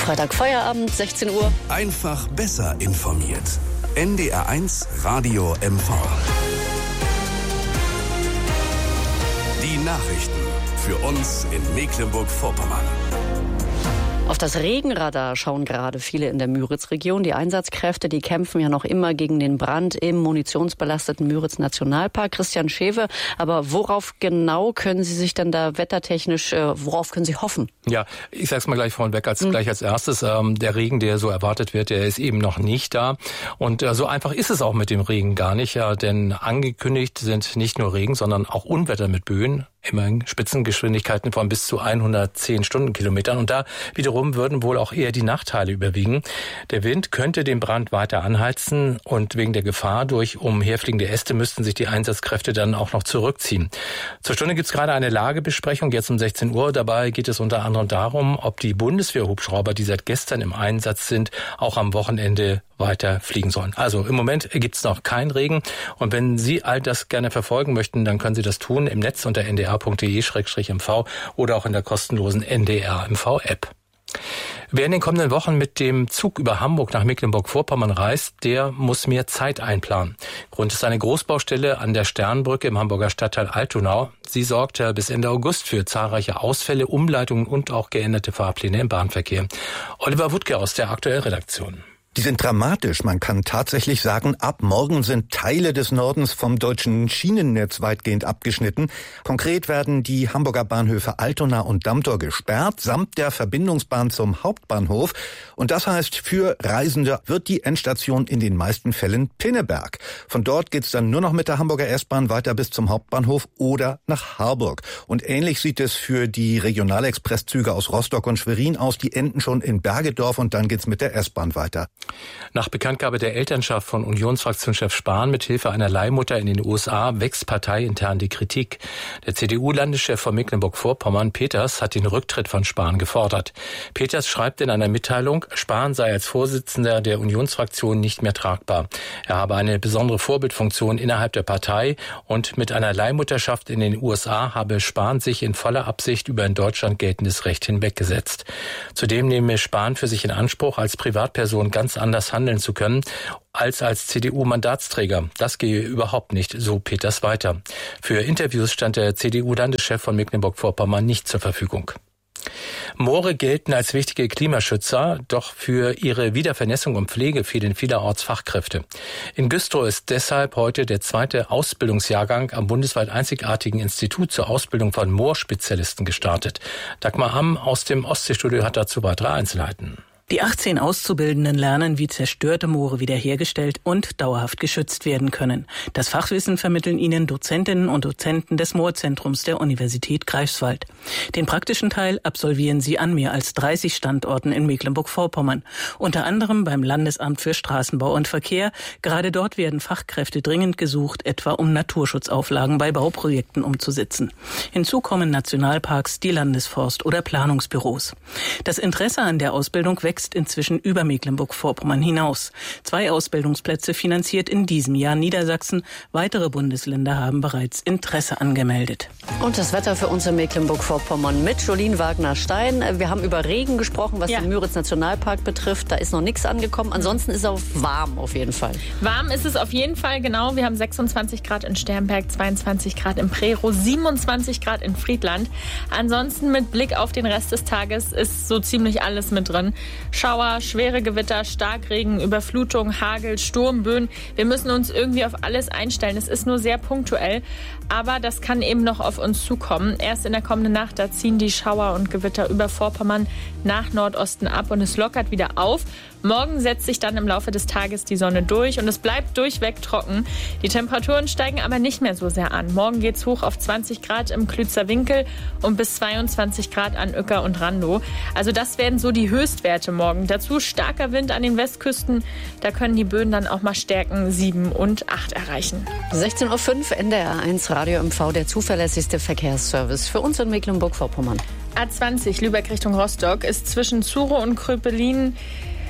Freitag Feierabend, 16 Uhr. Einfach besser informiert. NDR1 Radio MV. Die Nachrichten für uns in Mecklenburg-Vorpommern. Auf das Regenradar schauen gerade viele in der Müritz-Region. Die Einsatzkräfte, die kämpfen ja noch immer gegen den Brand im munitionsbelasteten Müritz-Nationalpark. Christian Schewe, aber worauf genau können Sie sich denn da wettertechnisch, worauf können Sie hoffen? Ja, ich sag's mal gleich vorneweg, gleich als erstes. Der Regen, der so erwartet wird, der ist eben noch nicht da. Und so einfach ist es auch mit dem Regen gar nicht. Ja, denn angekündigt sind nicht nur Regen, sondern auch Unwetter mit Böen. Immerhin Spitzengeschwindigkeiten von bis zu 110 Stundenkilometern. Und da wiederum würden wohl auch eher die Nachteile überwiegen. Der Wind könnte den Brand weiter anheizen und wegen der Gefahr durch umherfliegende Äste müssten sich die Einsatzkräfte dann auch noch zurückziehen. Zur Stunde gibt es gerade eine Lagebesprechung, jetzt um 16 Uhr. Dabei geht es unter anderem darum, ob die Bundeswehrhubschrauber, die seit gestern im Einsatz sind, auch am Wochenende weiter fliegen sollen. Also im Moment gibt es noch keinen Regen. Und wenn Sie all das gerne verfolgen möchten, dann können Sie das tun im Netz unter ndr.de/mv oder auch in der kostenlosen NDR MV-App. Wer in den kommenden Wochen mit dem Zug über Hamburg nach Mecklenburg-Vorpommern reist, der muss mehr Zeit einplanen. Grund ist eine Großbaustelle an der Sternbrücke im Hamburger Stadtteil Altonau. Sie sorgt bis Ende August für zahlreiche Ausfälle, Umleitungen und auch geänderte Fahrpläne im Bahnverkehr. Oliver Wuttke aus der Aktuellredaktion. Die sind dramatisch. Man kann tatsächlich sagen, ab morgen sind Teile des Nordens vom deutschen Schienennetz weitgehend abgeschnitten. Konkret werden die Hamburger Bahnhöfe Altona und Dammtor gesperrt, samt der Verbindungsbahn zum Hauptbahnhof. Und das heißt, für Reisende wird die Endstation in den meisten Fällen Pinneberg. Von dort geht's dann nur noch mit der Hamburger S-Bahn weiter bis zum Hauptbahnhof oder nach Harburg. Und ähnlich sieht es für die Regionalexpresszüge aus Rostock und Schwerin aus. Die enden schon in Bergedorf und dann geht's mit der S-Bahn weiter. Nach Bekanntgabe der Elternschaft von Unionsfraktionschef Spahn mit Hilfe einer Leihmutter in den USA wächst parteiintern die Kritik. Der CDU-Landeschef von Mecklenburg-Vorpommern, Peters, hat den Rücktritt von Spahn gefordert. Peters schreibt in einer Mitteilung, Spahn sei als Vorsitzender der Unionsfraktion nicht mehr tragbar. Er habe eine besondere Vorbildfunktion innerhalb der Partei und mit einer Leihmutterschaft in den USA habe Spahn sich in voller Absicht über in Deutschland geltendes Recht hinweggesetzt. Zudem nehme Spahn für sich in Anspruch, als Privatperson ganz anders handeln zu können als CDU-Mandatsträger. Das gehe überhaupt nicht, so Peters weiter. Für Interviews stand der CDU-Landeschef von Mecklenburg-Vorpommern nicht zur Verfügung. Moore gelten als wichtige Klimaschützer, doch für ihre Wiedervernässung und Pflege fehlen vielerorts Fachkräfte. In Güstrow ist deshalb heute der zweite Ausbildungsjahrgang am bundesweit einzigartigen Institut zur Ausbildung von Moorspezialisten gestartet. Dagmar Hamm aus dem Ostseestudio hat dazu weitere Einzelheiten. Die 18 Auszubildenden lernen, wie zerstörte Moore wiederhergestellt und dauerhaft geschützt werden können. Das Fachwissen vermitteln ihnen Dozentinnen und Dozenten des Moorzentrums der Universität Greifswald. Den praktischen Teil absolvieren sie an mehr als 30 Standorten in Mecklenburg-Vorpommern. Unter anderem beim Landesamt für Straßenbau und Verkehr. Gerade dort werden Fachkräfte dringend gesucht, etwa um Naturschutzauflagen bei Bauprojekten umzusetzen. Hinzu kommen Nationalparks, die Landesforst- oder Planungsbüros. Das Interesse an der Ausbildung wächst inzwischen über Mecklenburg-Vorpommern hinaus. 2 Ausbildungsplätze finanziert in diesem Jahr Niedersachsen. Weitere Bundesländer haben bereits Interesse angemeldet. Und das Wetter für uns in Mecklenburg-Vorpommern mit Jolien Wagner-Stein. Wir haben über Regen gesprochen, was den Müritz-Nationalpark betrifft. Da ist noch nichts angekommen. Ansonsten ist es auch warm auf jeden Fall. Warm ist es auf jeden Fall, genau. Wir haben 26 Grad in Sternberg, 22 Grad in Prerow, 27 Grad in Friedland. Ansonsten mit Blick auf den Rest des Tages ist so ziemlich alles mit drin. Schauer, schwere Gewitter, Starkregen, Überflutung, Hagel, Sturm, Böen. Wir müssen uns irgendwie auf alles einstellen. Es ist nur sehr punktuell, aber das kann eben noch auf uns zukommen. Erst in der kommenden Nacht, da ziehen die Schauer und Gewitter über Vorpommern nach Nordosten ab und es lockert wieder auf. Morgen setzt sich dann im Laufe des Tages die Sonne durch und es bleibt durchweg trocken. Die Temperaturen steigen aber nicht mehr so sehr an. Morgen geht's hoch auf 20 Grad im Klützer Winkel und bis 22 Grad an Uecker und Randow. Also das werden so die Höchstwerte morgen. Dazu starker Wind an den Westküsten. Da können die Böen dann auch mal Stärken 7 und 8 erreichen. 16:05 Uhr, NDR1 Radio MV, der zuverlässigste Verkehrsservice für uns in Mecklenburg-Vorpommern. A20 Lübeck Richtung Rostock ist zwischen Zuro und Kröpelin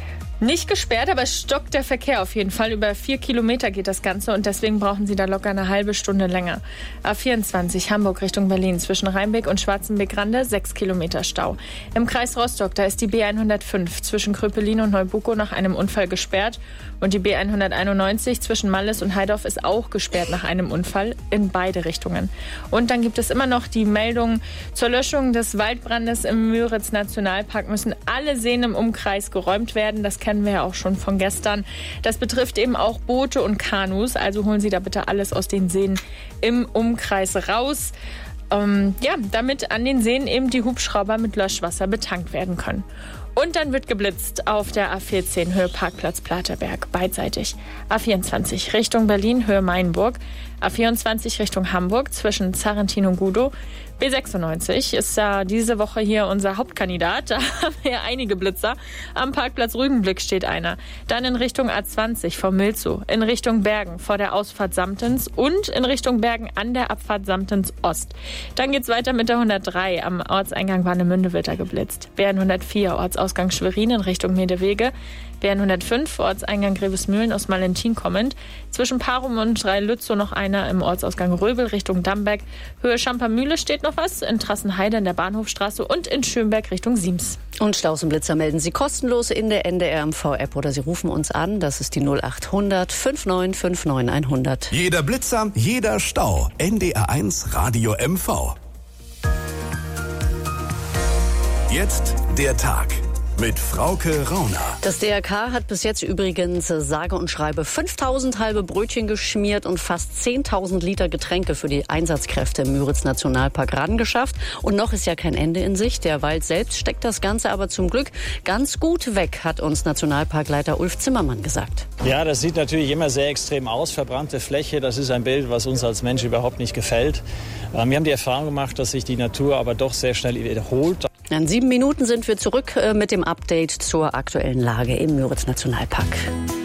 Nicht gesperrt, aber es stockt der Verkehr auf jeden Fall. Über 4 Kilometer geht das Ganze und deswegen brauchen Sie da locker eine halbe Stunde länger. A24 Hamburg Richtung Berlin zwischen Rheinbeck und Schwarzenbeck-Rande 6 Kilometer Stau. Im Kreis Rostock, da ist die B105 zwischen Kröpelin und Neubukow nach einem Unfall gesperrt. Und die B191 zwischen Malles und Heidorf ist auch gesperrt nach einem Unfall in beide Richtungen. Und dann gibt es immer noch die Meldung zur Löschung des Waldbrandes im Müritz-Nationalpark. Müssen alle Seen im Umkreis geräumt werden. Das kennen wir ja auch schon von gestern. Das betrifft eben auch Boote und Kanus. Also holen Sie da bitte alles aus den Seen im Umkreis raus. Damit an den Seen eben die Hubschrauber mit Löschwasser betankt werden können. Und dann wird geblitzt auf der A14 Höhe Parkplatz Platerberg, beidseitig. A24 Richtung Berlin Höhe Mainburg, A24 Richtung Hamburg zwischen Zarrentin und Gudow. B96 ist ja diese Woche hier unser Hauptkandidat. Da haben wir ja einige Blitzer. Am Parkplatz Rügenblick steht einer. Dann in Richtung A20 vor Milzow, in Richtung Bergen vor der Ausfahrt Samtens und in Richtung Bergen an der Abfahrt Samtens Ost. Dann geht's weiter mit der 103. Am Ortseingang Warnemünde wird da geblitzt. BN104 Ortsausgang Schwerin in Richtung Medewege. BN105 Ortseingang Grevesmühlen aus Malentin kommend. Zwischen Parum und Drei-Lützow noch einer im Ortsausgang Röbel Richtung Damberg. Höhe Schampermühle steht noch was. In Trassenheide in der Bahnhofstraße und in Schönberg Richtung Siems. Und Staus und Blitzer melden Sie kostenlos in der NDR MV-App oder Sie rufen uns an. Das ist die 0800 5959 100. Jeder Blitzer, jeder Stau. NDR1 Radio MV. Jetzt der Tag. Mit Frauke Rauner. Das DRK hat bis jetzt übrigens sage und schreibe 5.000 halbe Brötchen geschmiert und fast 10.000 Liter Getränke für die Einsatzkräfte im Müritz-Nationalpark rangeschafft. Und noch ist ja kein Ende in Sicht. Der Wald selbst steckt das Ganze aber zum Glück ganz gut weg, hat uns Nationalparkleiter Ulf Zimmermann gesagt. Ja, das sieht natürlich immer sehr extrem aus. Verbrannte Fläche, das ist ein Bild, was uns als Mensch überhaupt nicht gefällt. Wir haben die Erfahrung gemacht, dass sich die Natur aber doch sehr schnell wiederholt. In 7 Minuten sind wir zurück mit dem Update zur aktuellen Lage im Müritz-Nationalpark.